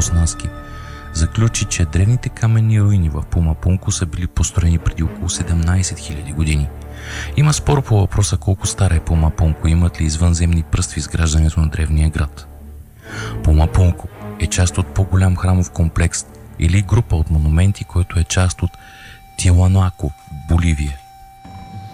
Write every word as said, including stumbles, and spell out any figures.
Познански заключи, че древните каменни руини в Пумапунко са били построени преди около седемнайсет хиляди години. Има спор по въпроса колко стара е Пумапунко, имат ли извънземни пръст в изграждането на древния град. Пумапунко е част от по-голям храмов комплекс или група от монументи, който е част от Тиуанако, Боливия.